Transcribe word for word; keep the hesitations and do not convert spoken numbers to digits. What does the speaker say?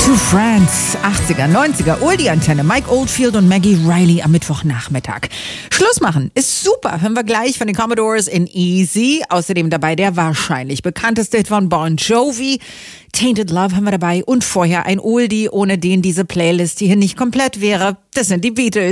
Two Friends, achtziger, neunziger, Oldie-Antenne, Mike Oldfield und Maggie Riley am Mittwochnachmittag. Schluss machen ist super, hören wir gleich von den Commodores in Easy. Außerdem dabei der wahrscheinlich bekannteste Hit von Bon Jovi. Tainted Love haben wir dabei und vorher ein Oldie, ohne den diese Playlist hier nicht komplett wäre. Das sind die Beatles.